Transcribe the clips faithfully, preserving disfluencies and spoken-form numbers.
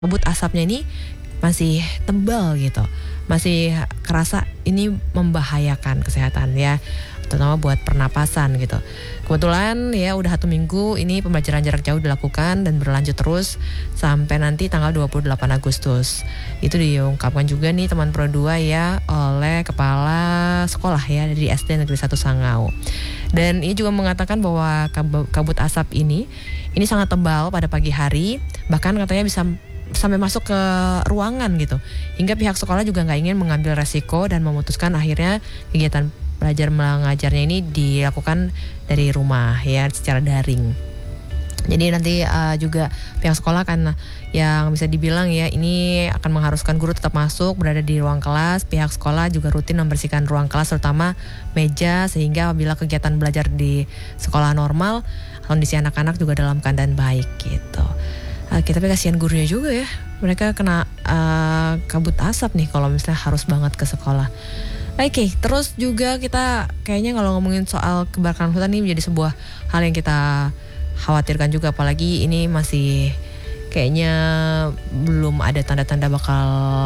Kabut asapnya ini masih tebal gitu, masih kerasa ini membahayakan kesehatan ya, terutama buat pernapasan gitu. Kebetulan ya udah satu minggu ini pembelajaran jarak jauh dilakukan dan berlanjut terus sampai nanti tanggal dua puluh delapan Agustus. Itu diungkapkan juga nih teman Pro dua ya oleh kepala sekolah ya dari S D Negeri satu Sangau. Dan ini juga mengatakan bahwa kabut asap ini ini sangat tebal pada pagi hari, bahkan katanya bisa sampai masuk ke ruangan gitu. Hingga pihak sekolah juga nggak ingin mengambil resiko dan memutuskan akhirnya kegiatan belajar mengajarnya ini dilakukan dari rumah ya secara daring. Jadi nanti uh, juga pihak sekolah kan yang bisa dibilang ya ini akan mengharuskan guru tetap masuk berada di ruang kelas. Pihak sekolah juga rutin membersihkan ruang kelas terutama meja sehingga apabila kegiatan belajar di sekolah normal kondisi anak-anak juga dalam keadaan baik gitu. Uh, kita tapi kasihan gurunya juga ya, mereka kena uh, kabut asap nih kalau misalnya harus banget ke sekolah. Oke, okay, terus juga kita kayaknya kalau ngomongin soal kebakaran hutan ini menjadi sebuah hal yang kita khawatirkan juga, apalagi ini masih kayaknya belum ada tanda-tanda bakal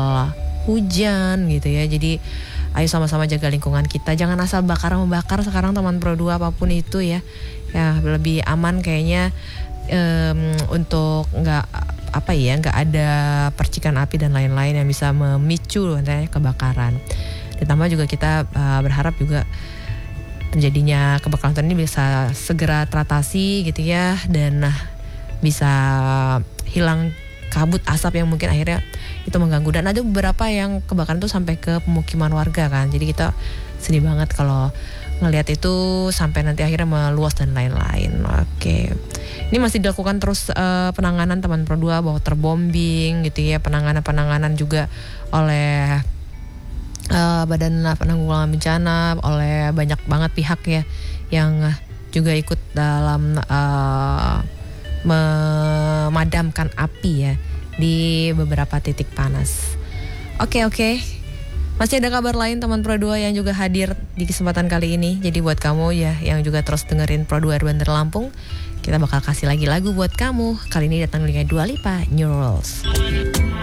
hujan gitu ya. Jadi ayo sama-sama jaga lingkungan kita, jangan asal bakar membakar sekarang teman Pro dua apapun itu ya. Ya lebih aman kayaknya um, untuk nggak apa ya nggak ada percikan api dan lain-lain yang bisa memicu nantinya kebakaran. Ditambah juga kita uh, berharap juga terjadinya kebakaran hutan ini bisa segera teratasi gitu ya, dan uh, bisa hilang kabut asap yang mungkin akhirnya itu mengganggu. Dan ada beberapa yang kebakaran itu sampai ke pemukiman warga kan, jadi kita sedih banget kalau ngelihat itu sampai nanti akhirnya meluas dan lain-lain. Oke, ini masih dilakukan terus uh, penanganan teman Pro dua waterbombing gitu ya, penanganan-penanganan juga oleh Uh, Badan Penanggulangan Bencana, oleh banyak banget pihak ya yang uh, juga ikut dalam uh, memadamkan api ya di beberapa titik panas. Oke oke, masih ada kabar lain teman Pro dua yang juga hadir di kesempatan kali ini. Jadi buat kamu ya yang juga terus dengerin Pro dua Bandar Lampung, kita bakal kasih lagi lagu buat kamu. Kali ini datang dari Dua Lipa, New Rules.